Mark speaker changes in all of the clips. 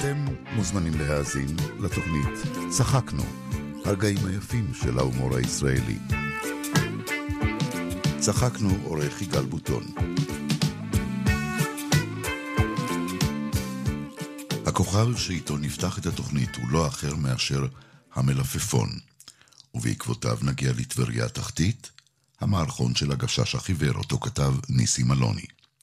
Speaker 1: אתם מוזמנים להאזין לתוכנית צחקנו, הרגעים היפים של ההומור הישראלי. צחקנו, עורך יגאל בוטון. הכוכב שאיתו נפתח את התוכנית הוא לא אחר מאשר המלפפון, ובעקבותיו נגיע לטבריה התחתית, המערכון של הגשש החיוור, אותו כתב ניסים אלוני.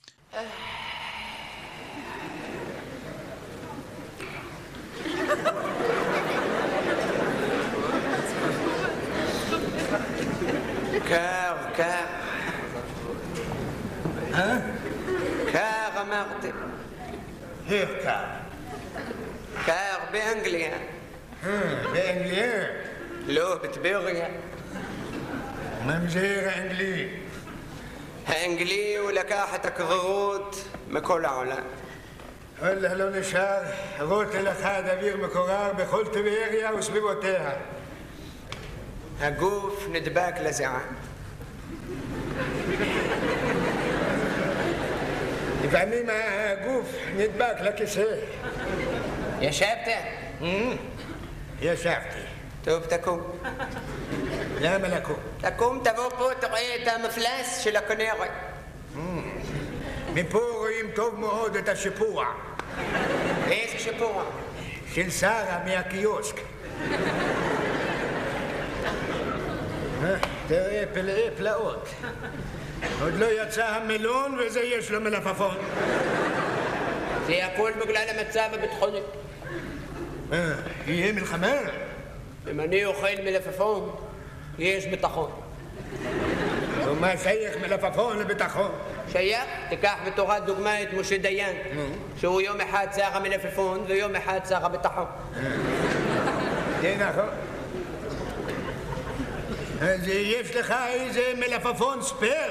Speaker 2: קר. קר אמרתי.
Speaker 3: קר.
Speaker 2: קר באנגליה.
Speaker 3: באנגליה?
Speaker 2: לא, בטבריה.
Speaker 3: ממזיר האנגלי.
Speaker 2: האנגלי הוא לקח את הקררות מכל העולם.
Speaker 3: וואלה לא נשאר רוטל אחד אוויר מקורר בכל טבריה וסביבותיה.
Speaker 2: הגוף נדבק לזיעה.
Speaker 3: לפעמים הגוף נדבק לכיסא.
Speaker 2: ישבת?
Speaker 3: ישבתי.
Speaker 2: טוב, תקום.
Speaker 3: למה לקום?
Speaker 2: תקום, תבוא פה, תראה את המפלס של הכנרת.
Speaker 3: מפה רואים טוב מאוד את השיפוע.
Speaker 2: איזה שיפוע?
Speaker 3: של שרה מהקיוסק. תראה פלאי פלאות. עוד לא יצא המלון וזה יש לו מלפפון.
Speaker 2: זה הכל בגלל המצב הביטחוני.
Speaker 3: יהיה מלחמה?
Speaker 2: אם אני אוכל מלפפון, יש ביטחון.
Speaker 3: ומה שייך מלפפון לביטחון?
Speaker 2: שייך? תיקח בתורת דוגמה את משה דיין, שהוא יום אחד שר המלפפון ויום אחד שר הביטחון.
Speaker 3: זה נכון. אז יש לך איזה מלפפון ספר?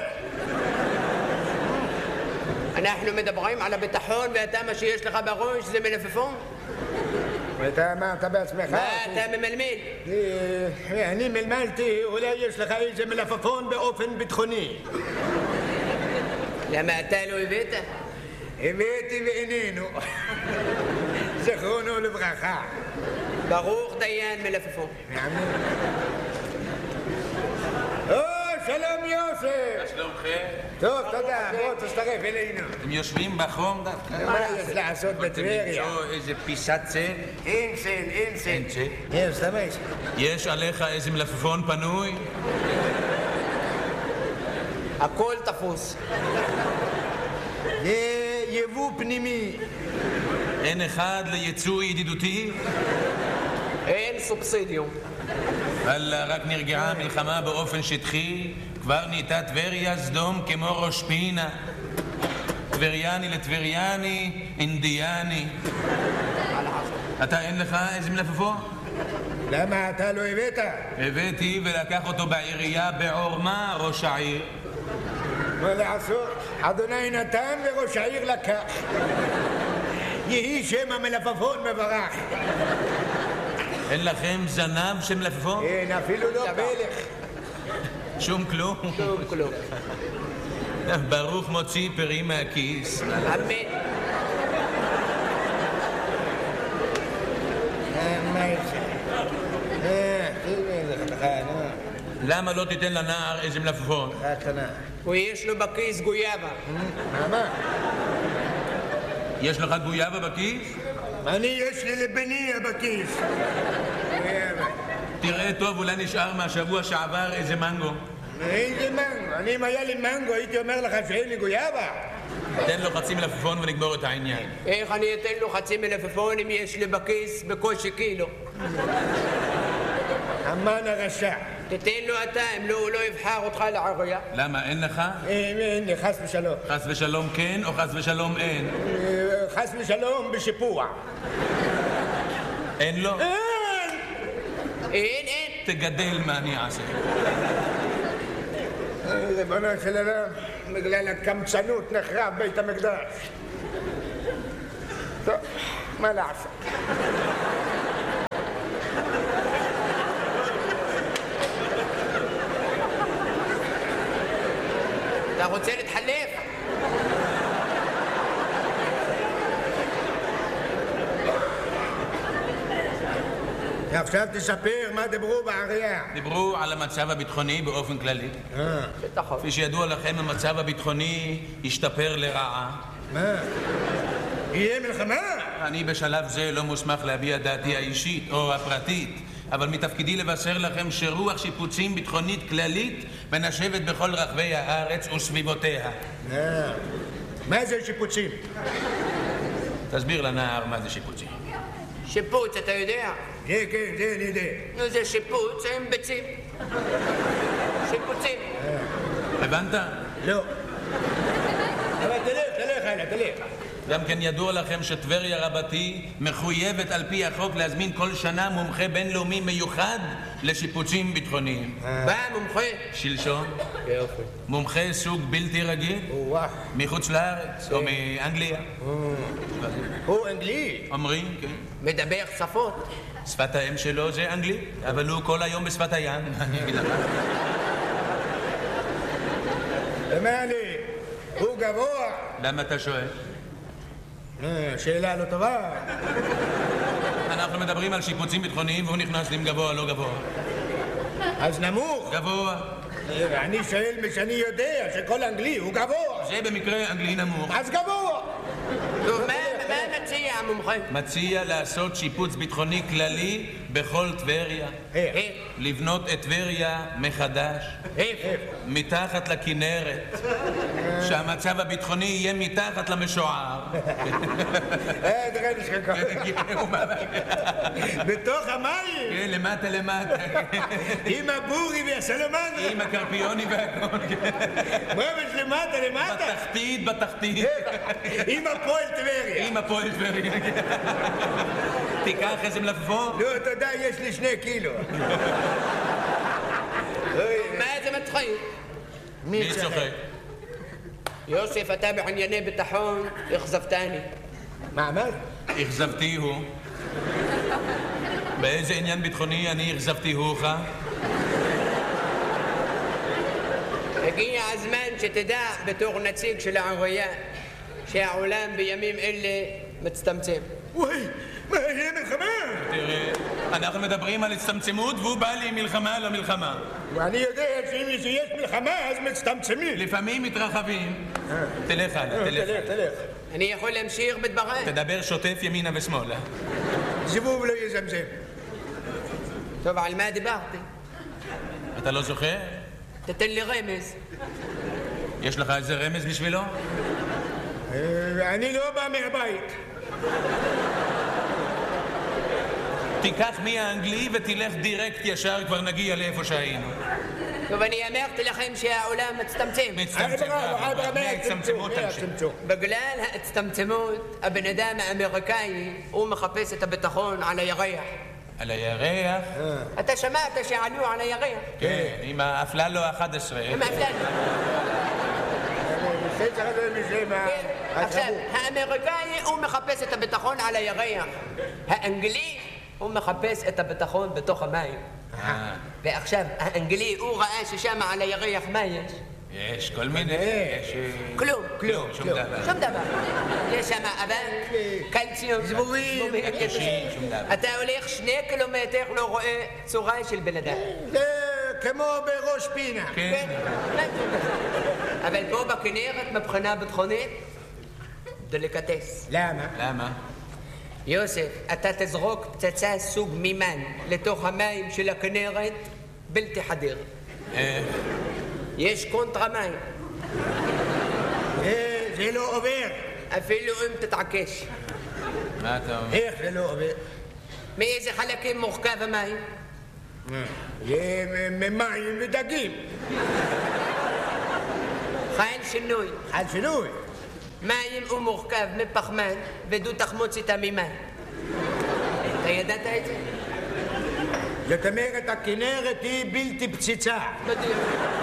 Speaker 2: אנחנו מדברים על הביטחון ואתה מה שיש לך בראש זה מלפפון?
Speaker 3: ואתה אמרת בעצמך?
Speaker 2: מה אתה ממלמל?
Speaker 3: אני מלמלתי, אולי יש לך איזה מלפפון באופן ביטחוני.
Speaker 2: למה אתה לא הבאת?
Speaker 3: הבאתי ואיננו. זכרונו לברכה.
Speaker 2: ברוך דיין מלפפון.
Speaker 3: שלום יוסף.
Speaker 4: שלומכם?
Speaker 3: טוב, תודה, בוא תצטרף אלינו.
Speaker 4: אתם יושבים בחום דווקא?
Speaker 3: מה יש לעשות בטבריה?
Speaker 4: למצוא איזה פיסת צל?
Speaker 3: אין צל.
Speaker 4: אין צל?
Speaker 3: יש, תמש.
Speaker 4: יש עליך איזה מלפפון פנוי?
Speaker 2: הכל תפוס.
Speaker 3: זה יבוא פנימי.
Speaker 4: אין אחד ליצוא ידידותי?
Speaker 2: אין סובסידיום.
Speaker 4: אללה, רק נרגעה המלחמה באופן שטחי, כבר נהייתה טבריה סדום כמו ראש פינה. טבריאני לטבריאני, אינדיאני. אתה אין לך איזה מלפפון?
Speaker 3: למה אתה לא הבאת?
Speaker 4: הבאתי ולקח אותו בעירייה בעורמה ראש העיר.
Speaker 3: מה לעשות? אדוני נתן וראש העיר לקח. יהי שם המלפפון מברך.
Speaker 4: אין לכם זנב של מלפפון?
Speaker 3: אין, אפילו לא פלך.
Speaker 4: שום כלום?
Speaker 2: שום כלום.
Speaker 4: ברוך מוציא פרי מהכיס.
Speaker 2: אמן.
Speaker 3: מה יצא?
Speaker 4: למה לא תיתן לנער איזה מלפפון?
Speaker 3: קטנה.
Speaker 2: ויש לו בכיס גויאבה.
Speaker 3: מה?
Speaker 4: יש לך גויאבה בכיס?
Speaker 3: אני יש לי לבניה בכיס.
Speaker 4: תראה טוב, אולי נשאר מהשבוע שעבר איזה מנגו.
Speaker 3: איזה מנגו? אני אם היה לי מנגו הייתי אומר לך שאין לי גויאבה.
Speaker 4: תן לו חצי מלפפון ונגמור את העניין.
Speaker 2: איך אני אתן לו חצי מלפפון אם יש לי בכיס בקושי קילו?
Speaker 3: המן הרשע.
Speaker 2: תתן לו אתה, אם לא, הוא לא יבחר אותך לעירייה.
Speaker 4: למה, אין לך?
Speaker 3: אין לי, חס ושלום.
Speaker 4: חס ושלום כן או חס ושלום אין?
Speaker 3: חס ושלום בשיפוע.
Speaker 4: אין לו?
Speaker 2: אין.
Speaker 4: תגדל מה אני אעשה.
Speaker 3: ריבונו של עולם, בגלל הקמצנות נחרב בית המקדש. טוב, מה לעשות?
Speaker 2: אתה רוצה להתחלף?
Speaker 3: עכשיו תספר מה דיברו בעירייה.
Speaker 4: דיברו על המצב הביטחוני באופן כללי. כפי שידוע לכם, המצב הביטחוני השתפר לרעה.
Speaker 3: מה? יהיה מלחמה?
Speaker 4: אני בשלב זה לא מוסמך להביע דעתי האישית או הפרטית, אבל מתפקידי לבשר לכם שרוח שיפוצים ביטחונית כללית מנשבת בכל רחבי הארץ וסביבותיה.
Speaker 3: מה זה שיפוצים?
Speaker 4: תסביר לנער מה זה שיפוצים.
Speaker 2: שיפוץ, אתה יודע?
Speaker 3: כן, זה אני יודע.
Speaker 2: נו, זה שיפוץ עם ביצים. שיפוצים.
Speaker 4: הבנת?
Speaker 3: לא. אבל תלך, הלאה, תלך.
Speaker 4: גם כן ידוע לכם שטבריה רבתי מחויבת על פי החוק להזמין כל שנה מומחה בינלאומי מיוחד לשיפוצים ביטחוניים.
Speaker 2: בא מומחה?
Speaker 4: שלשום.
Speaker 2: יופי.
Speaker 4: מומחה סוג בלתי רגיל. מחוץ לארץ או מאנגליה.
Speaker 3: הוא אנגלי?
Speaker 4: אומרים, כן.
Speaker 2: מדבר שפות?
Speaker 4: שפת האם שלו זה אנגלית, אבל הוא כל היום בשפת הים. אני אגיד לך.
Speaker 3: למעני, הוא גבוה?
Speaker 4: למה אתה שואל?
Speaker 3: שאלה לא טובה.
Speaker 4: אנחנו מדברים על שיפוצים ביטחוניים והוא נכנס עם גבוה, לא גבוה.
Speaker 3: אז נמוך?
Speaker 4: גבוה.
Speaker 3: אני שואל שאני יודע שכל אנגלי הוא גבוה.
Speaker 4: זה במקרה אנגלי נמוך.
Speaker 3: אז גבוה.
Speaker 2: טוב, מה מציע המומחה?
Speaker 4: מציע לעשות שיפוץ ביטחוני כללי בכל טבריה. לבנות את טבריה מחדש. מתחת לכנרת. שהמצב הביטחוני יהיה מתחת למשוער.
Speaker 3: תראה נשכח. בתוך המים?
Speaker 4: כן, למטה.
Speaker 3: עם הבורי והסלמנדרה.
Speaker 4: עם הקרפיוני והכל.
Speaker 3: ממש למטה.
Speaker 4: בתחתית.
Speaker 3: עם הפועל טבריה.
Speaker 4: עם הפועל טבריה. תיקח איזה מלפפון?
Speaker 3: לא, תודה, יש לי 2 קילו.
Speaker 2: מה זה מצחיק?
Speaker 4: מי צוחק?
Speaker 2: יוסף, אתה בענייני ביטחון, אכזבתני.
Speaker 3: מה?
Speaker 4: אכזבתי הוא. באיזה עניין ביטחוני אני אכזבתי הוך?
Speaker 2: הגיע הזמן שתדע בתור נציג של העירייה שהעולם בימים אלה מצטמצם.
Speaker 3: וואי, מה, יהיה מלחמה?
Speaker 4: תראה, אנחנו מדברים על הצטמצמות והוא בא לי עם מלחמה לא מלחמה.
Speaker 3: ואני יודע שאם יש מלחמה אז מצטמצמים.
Speaker 4: לפעמים מתרחבים. תלך הלאה,
Speaker 3: תלך.
Speaker 2: אני יכול להמשיך בדבריי?
Speaker 4: תדבר שוטף ימינה ושמאלה.
Speaker 3: זבוב לא יזמזם.
Speaker 2: טוב, על מה דיברתי?
Speaker 4: אתה לא זוכר?
Speaker 2: תתן לי רמז.
Speaker 4: יש לך איזה רמז בשבילו?
Speaker 3: אני לא בא מהבית.
Speaker 4: תיקח מהאנגלי ותלך דירקט ישר, כבר נגיע לאיפה שהיינו.
Speaker 2: טוב, אני אמרתי לכם שהעולם מצטמצם.
Speaker 4: מהצטמצמות תמשיך.
Speaker 2: בגלל ההצטמצמות, הבן אדם האמריקאי, הוא מחפש את הביטחון על הירח.
Speaker 4: על הירח?
Speaker 2: אתה שמעת שעלו על הירח?
Speaker 4: כן, עם האפללו ה-11.
Speaker 2: עם האפללו. עכשיו, האמריקאי הוא מחפש את הביטחון על הירח. האנגלי הוא מחפש את הביטחון בתוך המים. ועכשיו, האנגלי הוא ראה ששם על הירח מה יש?
Speaker 4: יש כל מיני, יש...
Speaker 2: כלום,
Speaker 4: שום דבר.
Speaker 2: שום דבר. יש שם אבק, קלציום, זבובים,
Speaker 4: שום דבר.
Speaker 2: אתה הולך 2 קילומטר, לא רואה צורה של בן אדם.
Speaker 3: זה כמו בראש פינה.
Speaker 4: כן.
Speaker 2: אבל פה בכנרת, מבחינה ביטחונית, דליקטס.
Speaker 3: למה?
Speaker 2: יוסף, אתה תזרוק פצצה סוג מימן לתוך המים של הכנרת, בלתי חדיר. יש קונטרה מים.
Speaker 3: זה לא עובר.
Speaker 2: אפילו אם תתעקש.
Speaker 4: מה אתה אומר?
Speaker 3: איך זה לא עובר?
Speaker 2: מאיזה חלקים מורכב המים?
Speaker 3: זה ממים ודגים.
Speaker 2: חל שינוי.
Speaker 3: חל שינוי?
Speaker 2: מים הוא מורכב מפחמן ודו תחמוצת המימן. אתה ידעת את זה?
Speaker 3: זאת אומרת, הכנרת היא בלתי פציצה.
Speaker 2: בדיוק.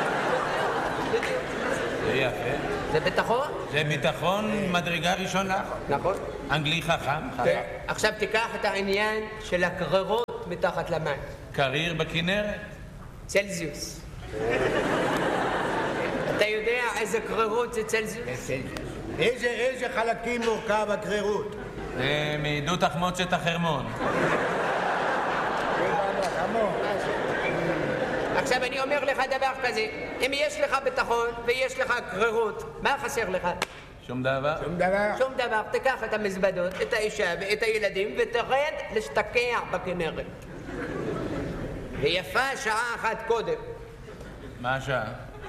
Speaker 4: זה יפה.
Speaker 2: זה ביטחון?
Speaker 4: זה ביטחון מדרגה ראשונה.
Speaker 2: נכון.
Speaker 4: אנגלי חכם.
Speaker 2: עכשיו תיקח את העניין של הקררות מתחת למים.
Speaker 4: קריר בכנרת?
Speaker 2: צלזיוס. אתה יודע איזה קררות זה צלזיוס?
Speaker 3: איזה חלקים מורכב הקרירות?
Speaker 4: זה מדו תחמוצת החרמון.
Speaker 2: עכשיו אני אומר לך דבר כזה, אם יש לך ביטחון ויש לך קרירות, מה חסר לך?
Speaker 4: שום דבר.
Speaker 2: שום דבר. תיקח את המזוודות, את האישה ואת הילדים ותרד להשתקע בכנרת. ויפה שעה אחת קודם.
Speaker 4: מה השעה?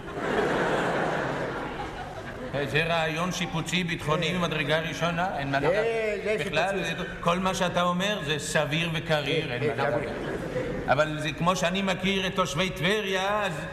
Speaker 4: זה רעיון שיפוצי ביטחוני ממדרגה ראשונה, אין מה לחשוב. בכלל, כל מה שאתה אומר זה סביר וקריר, אין מה לחשוב. אבל זה כמו שאני מכיר את תושבי טבריה, אז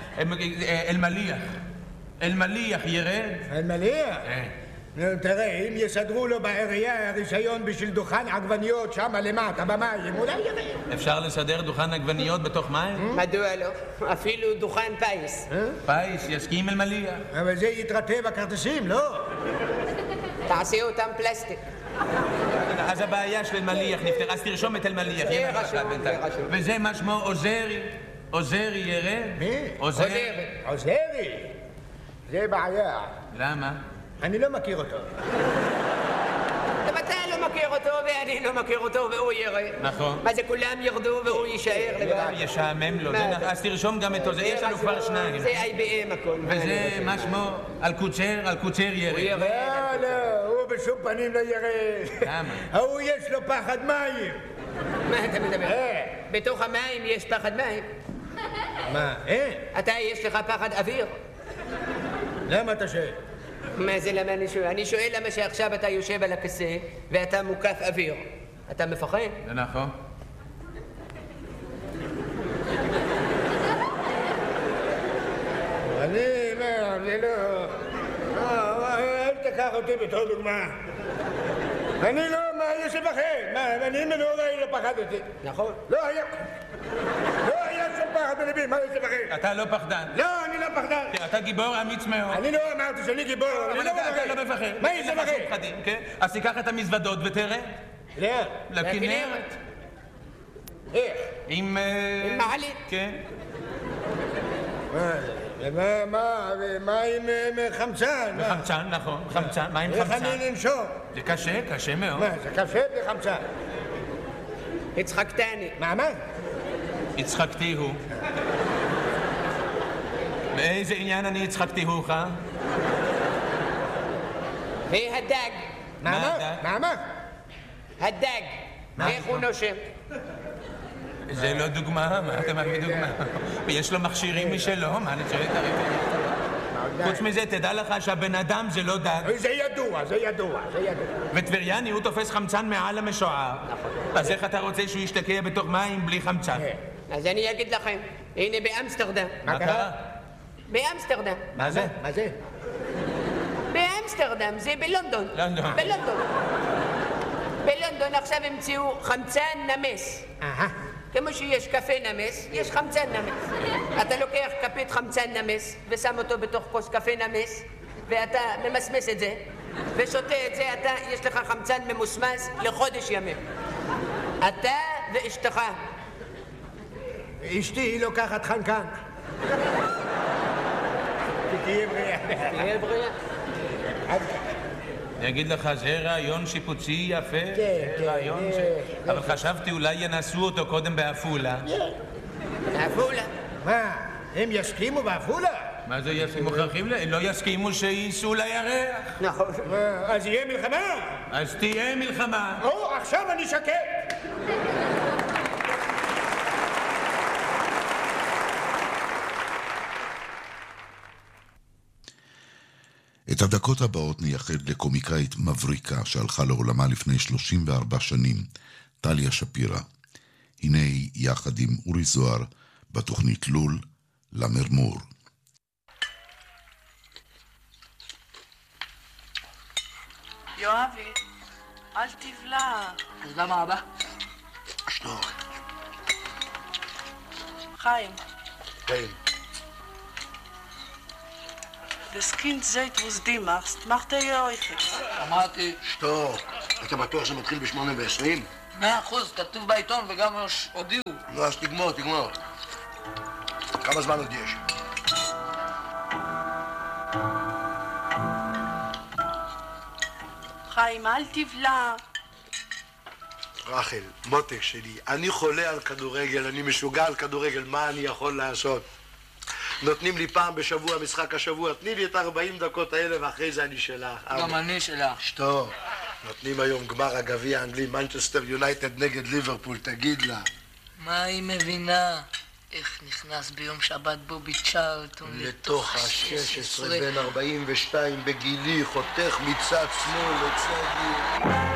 Speaker 4: אלמליח ירד.
Speaker 3: אלמליח? תראה, אם יסדרו לו בעירייה רישיון בשביל דוכן עגבניות שם למטה במים, אולי ירד.
Speaker 4: אפשר לסדר דוכן עגבניות בתוך מים?
Speaker 2: מדוע לא? אפילו דוכן פייס.
Speaker 4: פייס, יסכים אלמליח.
Speaker 3: אבל זה יתרטה בכרטיסים, לא?
Speaker 2: תעשי אותם פלסטיק.
Speaker 4: אז הבעיה של אלמליח נפתר, אז תרשום את אלמליח.
Speaker 2: זה רשום.
Speaker 4: וזה מה שמו עוזרי. עוזרי ירד?
Speaker 3: מי? עוזרי? זה בעיה.
Speaker 4: למה?
Speaker 3: אני לא מכיר אותו.
Speaker 2: גם אתה לא מכיר אותו ואני לא מכיר אותו והוא ירד.
Speaker 4: נכון.
Speaker 2: מה זה כולם ירדו והוא יישאר לבד?
Speaker 4: ישעמם לו. אז תרשום גם את עוזרי, יש לנו כבר שניים.
Speaker 2: זה IBM הכל.
Speaker 4: וזה מה שמו אלקוצר ירד.
Speaker 2: הוא ירד.
Speaker 3: לא, הוא בשום פנים לא ירד.
Speaker 4: למה?
Speaker 3: ההוא יש לו פחד מים.
Speaker 2: מה אתה מדבר? בתוך המים יש פחד מים.
Speaker 3: מה?
Speaker 2: אתה יש לך פחד אוויר.
Speaker 3: למה אתה שואל?
Speaker 2: מה זה למה אני שואל? אני שואל למה שעכשיו אתה יושב על הכיסא ואתה מוקף אוויר. אתה מפחד?
Speaker 4: זה נכון.
Speaker 3: אני לא... אל תקח אותי בתור דוגמה. אני לא, מה יש לפחד? אני מנורי לא פחדתי.
Speaker 2: נכון.
Speaker 3: לא היה שום פחד בלבי, מה יש לפחד?
Speaker 4: אתה לא פחדן.
Speaker 3: לא, אני לא פחדן.
Speaker 4: אתה גיבור אמיץ מאוד.
Speaker 3: אני לא אמרתי שאני גיבור, אני לא מפחד.
Speaker 4: אתה לא מפחד.
Speaker 3: מה יש לפחד?
Speaker 4: אז תיקח את המזוודות ותראה.
Speaker 3: לאן?
Speaker 4: לכנרת.
Speaker 3: איך?
Speaker 4: עם
Speaker 2: מעלית.
Speaker 4: כן.
Speaker 3: מה עם חמצן?
Speaker 4: חמצן, נכון. חמצן, מה עם חמצן?
Speaker 3: איך אני לנשום?
Speaker 4: זה קשה מאוד.
Speaker 3: מה, זה קשה בלי חמצן?
Speaker 2: הצחקתני.
Speaker 3: מה?
Speaker 4: הצחקתיהו. באיזה עניין אני הצחקתיהוך?
Speaker 2: והדג.
Speaker 3: מה?
Speaker 2: הדג. איך הוא נושם?
Speaker 4: זה לא דוגמה, מה אתה מביא דוגמה? ויש לו מכשירים משלו, מה אני שואל את הרב? חוץ מזה, תדע לך שהבן אדם זה לא דג.
Speaker 3: זה ידוע.
Speaker 4: וטבריאני הוא תופס חמצן מעל המשוער. אז איך אתה רוצה שהוא ישתקע בתוך מים בלי חמצן?
Speaker 2: אז אני אגיד לכם, הנה באמסטרדם.
Speaker 4: מה קרה?
Speaker 2: באמסטרדם.
Speaker 4: מה זה?
Speaker 2: באמסטרדם, זה בלונדון. בלונדון עכשיו המציאו חמצן נמס. כמו שיש קפה נמס, יש חמצן נמס. אתה לוקח כפית חמצן נמס ושם אותו בתוך כוס קפה נמס ואתה ממסמס את זה ושותה את זה, יש לך חמצן ממוסמס לחודש ימים. אתה ואשתך.
Speaker 3: אשתי היא לוקחת חנקן. תהיה בריאה.
Speaker 4: אני אגיד לך, זה רעיון שיפוצי יפה.
Speaker 3: כן.
Speaker 4: אבל חשבתי אולי ינסו אותו קודם בעפולה.
Speaker 2: בעפולה?
Speaker 3: מה, הם יסכימו בעפולה?
Speaker 4: מה זה יסכימו? לא יסכימו שייסעו לירח.
Speaker 2: נכון.
Speaker 3: אז יהיה מלחמה?
Speaker 4: אז תהיה מלחמה.
Speaker 3: עכשיו אני שקט.
Speaker 1: את הדקות הבאות נייחד לקומיקאית מבריקה שהלכה לעולמה לפני 34 שנים, טליה שפירא. הנה היא יחד עם אורי זוהר בתוכנית לול למרמור.
Speaker 5: יואבי, אל תבלע.
Speaker 6: אז למה אבא?
Speaker 3: שתוק.
Speaker 5: חיים.
Speaker 3: כן.
Speaker 5: Das Kind seit, wo es die machst, macht ihr euch.
Speaker 6: אמרתי,
Speaker 3: שתוק. אתה בטוח שמתחיל ב8:20?
Speaker 6: 100%, כתוב בעיתון וגם הודיעו.
Speaker 3: לא, אז תגמור. כמה זמן עוד יש?
Speaker 5: חיים, אל תבלע.
Speaker 3: רחל, מותק שלי, אני חולה על כדורגל, אני משוגע על כדורגל, מה אני יכול לעשות? נותנים לי פעם בשבוע, משחק השבוע, תני לי את 40 דקות האלה ואחרי זה אני שלך.
Speaker 6: גם אני שלך.
Speaker 3: שטוב, נותנים היום גמר הגביע האנגלי, מנצ'סטר יונייטד נגד ליברפול, תגיד לה.
Speaker 6: מה היא מבינה? איך נכנס ביום שבת בובי צ'רלטון
Speaker 3: לתוך ה-16 בין 42 בגילי, חותך מצד שמאל לצד ימין.